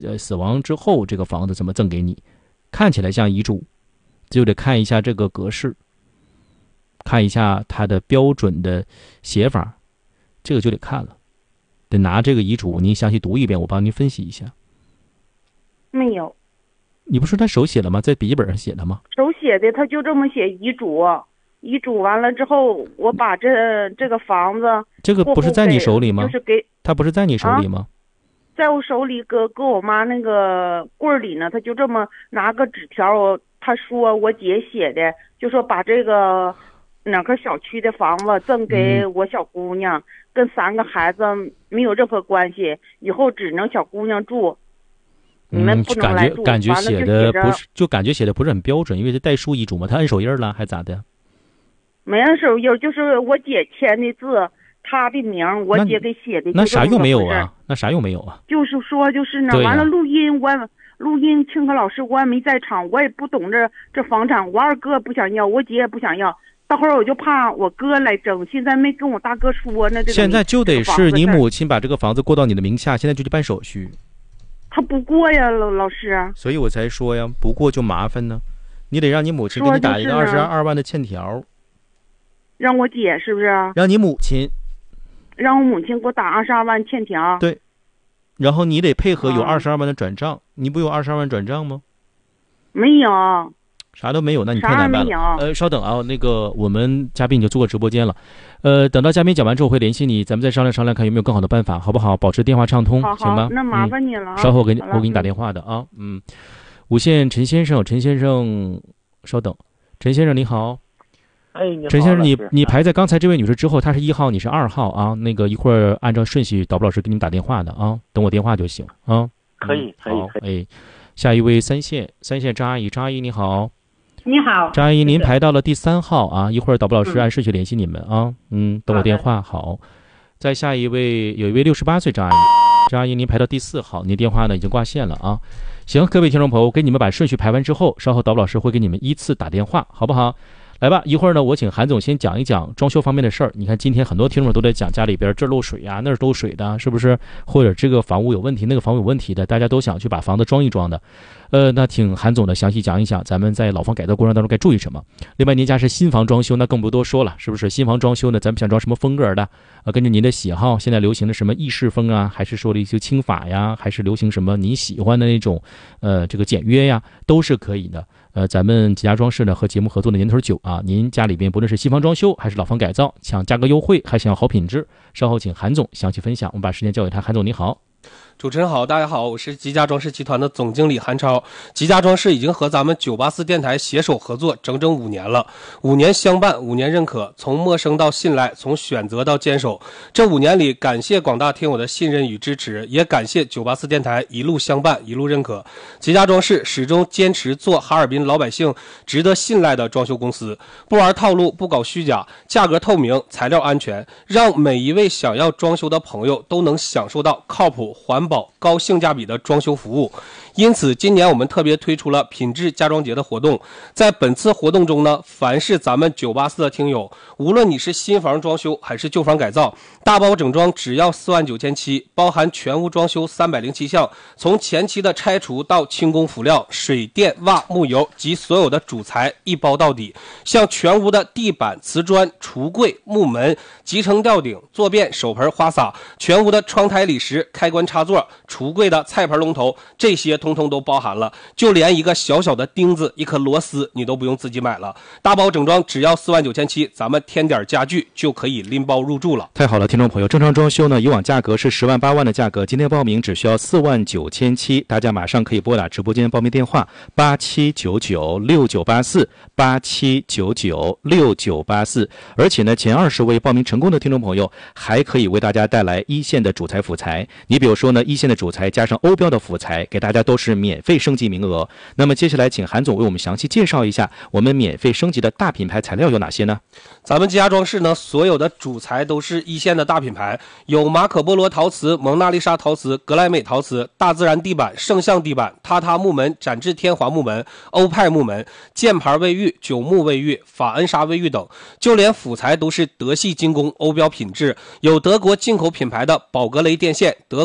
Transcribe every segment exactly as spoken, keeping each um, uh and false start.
呃死亡之后这个房子怎么赠给你，看起来像遗嘱，就得看一下这个格式，看一下它的标准的写法，这个就得看了，得拿这个遗嘱您详细读一遍，我帮您分析一下。 没有。 你不是他手写了吗？在笔记本上写的吗？ 手写的，他就这么写遗嘱，遗嘱完了之后，我把这这个房子， 这个不是在你手里吗？ 就是给他不是在你手里吗？ 啊、在我手里，搁搁我妈那个柜里呢。他就这么拿个纸条，我他说我姐写的，就说把这个哪个小区的房子赠给我小姑娘，嗯、跟三个孩子没有任何关系，以后只能小姑娘住。你们不能来住。 嗯、感觉感觉写的不是，就感觉写的不是很标准，因为是代书遗嘱嘛，他按手印了还咋的？ 没按手印，就是我姐签的字，她的名，我姐给写的。 那啥用没有啊？那啥用没有啊？ 就是说，就是呢，完了录音我录音，庆贺老师我也没在场，我也不懂这这房产，我二哥不想要，我姐也不想要。到会儿我就怕我哥来争，现在没跟我大哥说呢。这个现在就得是你母亲把这个房子过到你的名下，现在就去办手续。 他不过呀，老老师， 所以我才说呀，不过就麻烦呢。你得让你母亲给你打一个二十二万的欠条， 让我姐是不是？ 让你母亲， 让我母亲给我打二十二万欠条。 对，然后你得配合有二十二万的转账，啊、你不有二十二万转账吗？ 没有。 啥都没有，那你太难办了。呃，稍等啊，那个我们嘉宾已经做过直播间了，呃，等到嘉宾讲完之后会联系你，咱们再商量商量看有没有更好的办法，好不好？保持电话畅通， 好好行吧？ 那麻烦你了、 嗯。稍后给你我给你打电话的啊，嗯。无线陈先生，陈先生，稍等，陈先生你好。 哎，你好， 陈先生，你你排在刚才这位女士之后，她是一号，你是二号啊。那个一会儿按照顺序，导播老师给你们打电话的啊，等我电话就行啊。 可以，可以， 好，哎，下一位三线，三线张阿姨，张阿姨你好。 你好， 张阿姨，您排到了第三号啊，一会儿导播老师按顺序联系你们啊。嗯，等我电话。好，再下一位，有一位六十八岁张阿姨，张阿姨您排到第四号，您电话呢已经挂线了啊。行，各位听众朋友，我给你们把顺序排完之后，稍后导播老师会给你们依次打电话，好不好？来吧，一会儿呢，我请韩总先讲一讲装修方面的事儿。你看，今天很多听众都在讲家里边这儿漏水啊，那儿漏水的，是不是？或者这个房屋有问题，那个房屋有问题的，大家都想去把房子装一装的。呃，那请韩总呢详细讲一讲，咱们在老房改造过程当中该注意什么。另外，您家是新房装修，那更不多说了，是不是？新房装修呢，咱们想装什么风格的？呃，根据您的喜好，现在流行的什么意式风啊，还是说的一些轻法呀，还是流行什么您喜欢的那种，呃，这个简约呀，都是可以的。呃，咱们吉家装饰呢和节目合作的年头久啊，您家里边不论是新房装修还是老房改造，想价格优惠还想要好品质，稍后请韩总详细分享。我们把时间交给他，韩总你好。 主持人好，大家好，我是吉家装饰集团的总经理韩超。吉家装饰已经和咱们九八四电台携手合作整整五年了，五年相伴，五年认可，从陌生到信赖，从选择到坚守。这五年里，感谢广大听友的信任与支持，也感谢九八四电台一路相伴，一路认可。吉家装饰始终坚持做哈尔滨老百姓值得信赖的装修公司，不玩套路，不搞虚假，价格透明，材料安全，让每一位想要装修的朋友都能享受到靠谱、环保、高性价比的装修服务。因此今年我们特别推出了品质家装节的活动。在本次活动中呢，凡是咱们九八四的听友，无论你是新房装修还是旧房改造，大包整装只要四万九千七，包含全屋装修三百零七项，从前期的拆除到轻工辅料、水电瓦木油及所有的主材一包到底。像全屋的地板、瓷砖、橱柜、木门、集成吊顶、坐便、手盆、花洒，全屋的窗台理石、开关插座、橱柜的菜盆龙头，这些通通都包含了，就连一个小小的钉子、一颗螺丝你都不用自己买了。大包整装只要四万九千七，咱们添点家具就可以拎包入住了。 太好了，听众朋友，正常装修呢，以往价格是十万八万的价格，今天报名只需要四万九千七，大家马上可以拨打直播间报名电话八七九九六九八四八七九九六九八四，而且呢，前二十位报名成功的听众朋友还可以为大家带来一线的主材辅材。你比如说呢，一线的主材加上欧标的辅材，给大家都是免费升级名额。那么接下来请韩总为我们详细介绍一下我们免费升级的大品牌材料有哪些呢？ 咱们吉家装饰呢，所有的主材都是一线的大品牌，有马可波罗陶瓷、蒙娜丽莎陶瓷、格莱美陶瓷、大自然地板、圣象地板、榻榻木门、展翅天华木门、欧派木门、箭牌卫浴、九木卫浴、法恩莎卫浴等，就连辅材都是德系精工，欧标品质。有德国进口品牌的宝格雷电线，德国进口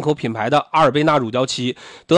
口品牌的阿尔贝纳乳胶漆，得